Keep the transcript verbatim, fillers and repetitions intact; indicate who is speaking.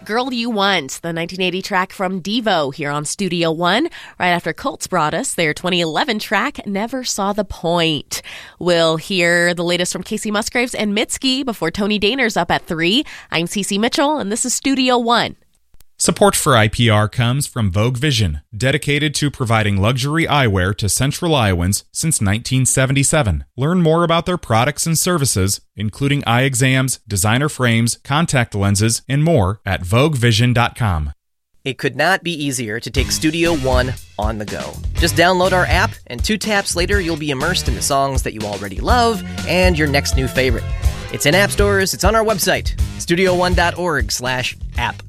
Speaker 1: Girl You Want, the nineteen eighty track from Devo here on Studio One. Right after Colts brought us their twenty eleven track, Never Saw the Point. We'll hear the latest from Casey Musgraves and Mitski before Tony Daner's up at three. I'm Cece Mitchell, and this is Studio One.
Speaker 2: Support for I P R comes from Vogue Vision, dedicated to providing luxury eyewear to Central Iowans since nineteen seventy-seven. Learn more about their products and services, including eye exams, designer frames, contact lenses, and more at vogue vision dot com.
Speaker 3: It could not be easier to take Studio One on the go. Just download our app, and two taps later, you'll be immersed in the songs that you already love and your next new favorite. It's in app stores, it's on our website, studio one dot org slash app.